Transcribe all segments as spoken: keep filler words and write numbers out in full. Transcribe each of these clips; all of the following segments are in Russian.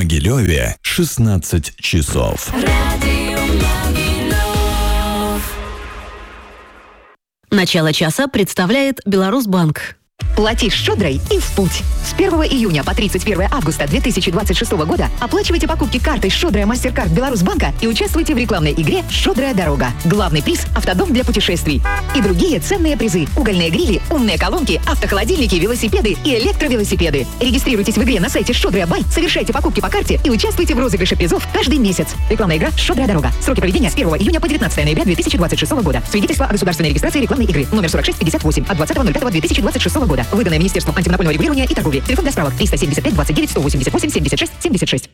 Могилеве шестнадцать часов. Начало часа представляет Беларусьбанк. Плати щедрой и в путь. С первого июня по тридцать первое августа две тысячи двадцать шестого года оплачивайте покупки картой «Щедрая Мастеркард Беларусьбанка» и участвуйте в рекламной игре «Щедрая дорога». Главный приз – автодом для путешествий. И другие ценные призы – угольные грили, умные колонки, автохолодильники, велосипеды и электровелосипеды. Регистрируйтесь в игре на сайте «Щедрая Бай», совершайте покупки по карте и участвуйте в розыгрыше призов каждый месяц. Рекламная игра «Щедрая дорога». Сроки проведения с первого июня по девятнадцатое ноября две тысячи двадцать шестого года. Свидетельство о государственной регистрации рекламной игры. Номер сорок шесть пятьдесят восемь от двадцатого ноль пятого две тысячи двадцать шестого года. Выданное Министерством антимонопольного регулирования и торговли. Телефон для справок триста семьдесят пять двадцать девять сто восемьдесят восемь семьдесят шесть семьдесят шесть.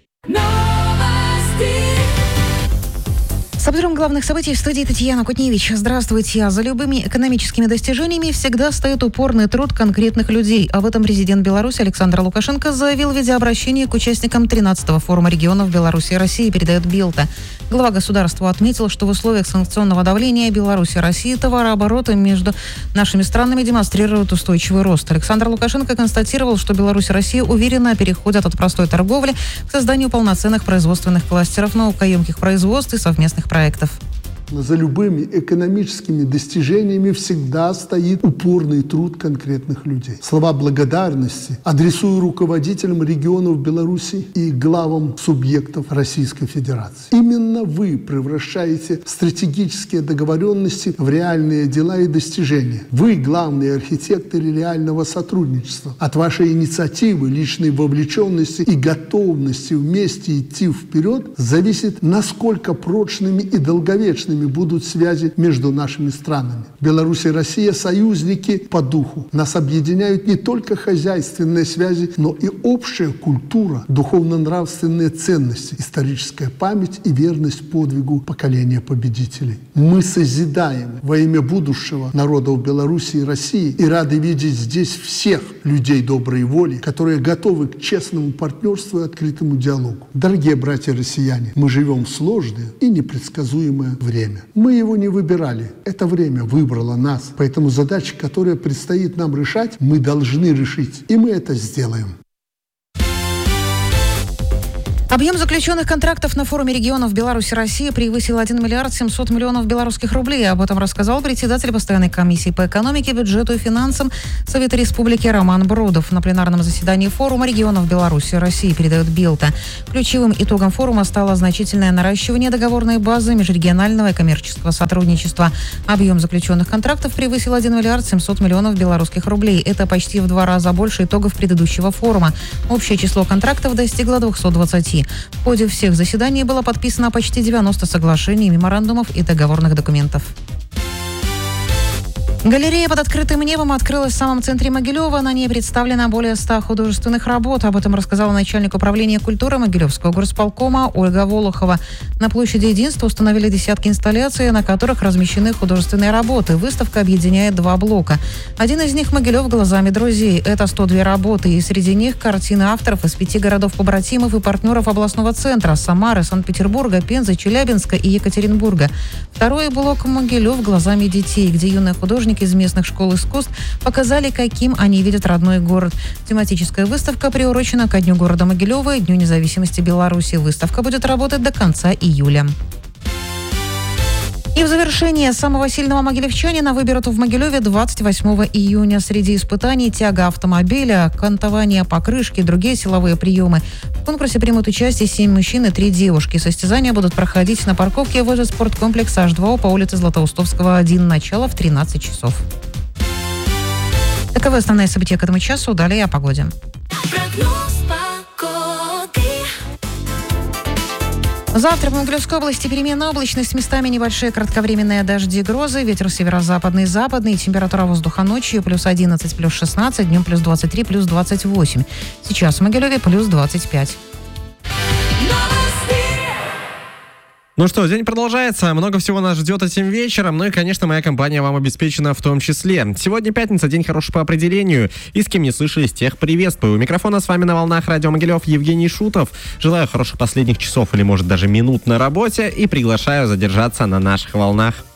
С обзором главных событий в студии Татьяна Кутневич. Здравствуйте. За любыми экономическими достижениями всегда стоит упорный труд конкретных людей. Об этом президент Беларуси Александр Лукашенко заявил в видеообращении к участникам тринадцатого форума регионов Беларуси и России, передает Билта. Глава государства отметил, что в условиях санкционного давления Беларуси и России товарообороты между нашими странами демонстрируют устойчивый рост. Александр Лукашенко констатировал, что Беларусь и Россия уверенно переходят от простой торговли к созданию полноценных производственных кластеров, наукоемких производств и совместных проектов. За любыми экономическими достижениями всегда стоит упорный труд конкретных людей. Слова благодарности адресую руководителям регионов Беларуси и главам субъектов Российской Федерации. Именно вы превращаете стратегические договоренности в реальные дела и достижения. Вы главные архитекторы реального сотрудничества. От вашей инициативы, личной вовлеченности и готовности вместе идти вперед зависит, насколько прочными и долговечными будут связи между нашими странами. Беларусь и Россия – союзники по духу. Нас объединяют не только хозяйственные связи, но и общая культура, духовно-нравственные ценности, историческая память и верность подвигу поколения победителей. Мы созидаем во имя будущего народов Беларуси и России и рады видеть здесь всех людей доброй воли, которые готовы к честному партнерству и открытому диалогу. Дорогие братья-россияне, мы живем в сложное и непредсказуемое время. Мы его не выбирали. Это время выбрало нас. Поэтому задачи, которые предстоит нам решать, мы должны решить. И мы это сделаем. Объем заключенных контрактов на форуме регионов Беларуси и России превысил один миллиард семьсот миллионов белорусских рублей. Об этом рассказал председатель постоянной комиссии по экономике, бюджету и финансам Совета Республики Роман Бродов на пленарном заседании форума регионов Беларуси и России, передает Билта. Ключевым итогом форума стало значительное наращивание договорной базы межрегионального и коммерческого сотрудничества. Объем заключенных контрактов превысил один миллиард семьсот миллионов белорусских рублей. Это почти в два раза больше итогов предыдущего форума. Общее число контрактов достигло двухсот двадцати. В ходе всех заседаний было подписано почти девяносто соглашений, меморандумов и договорных документов. Галерея под открытым небом открылась в самом центре Могилева. На ней представлено более ста художественных работ. Об этом рассказала начальник управления культуры Могилевского горосполкома Ольга Волохова. На площади Единства установили десятки инсталляций, на которых размещены художественные работы. Выставка объединяет два блока. Один из них «Могилев глазами друзей». Это сто две работы, и среди них картины авторов из пяти городов-побратимов и партнеров областного центра – Самары, Санкт-Петербурга, Пензы, Челябинска и Екатеринбурга. Второй блок «Могилев глазами детей», где юные художники из местных школ искусств показали, каким они видят родной город. Тематическая выставка приурочена ко Дню города Могилева и Дню независимости Беларуси. Выставка будет работать до конца июля. И в завершение самого сильного могилевчанина выберут в Могилеве двадцать восьмого июня. Среди испытаний тяга автомобиля, кантование покрышки, другие силовые приемы. В конкурсе примут участие семь мужчин и три девушки. Состязания будут проходить на парковке возле спорткомплекса Аш два о по улице Златоустовского, один. Начало в тринадцать часов. Таковы основные события к этому часу. Далее о погоде. Завтра в Могилевской области переменная облачность, местами небольшие кратковременные дожди и грозы, ветер северо-западный, западный, температура воздуха ночью плюс одиннадцать, плюс шестнадцать, днем плюс двадцать три, плюс двадцать восемь. Сейчас в Могилеве плюс двадцать пять. Ну что, день продолжается, много всего нас ждет этим вечером, ну и, конечно, моя компания вам обеспечена в том числе. Сегодня пятница, день хороший по определению, и с кем не слышались, тех приветствую. У микрофона с вами на волнах радио Могилев Евгений Шутов. Желаю хороших последних часов или, может, даже минут на работе, и приглашаю задержаться на наших волнах.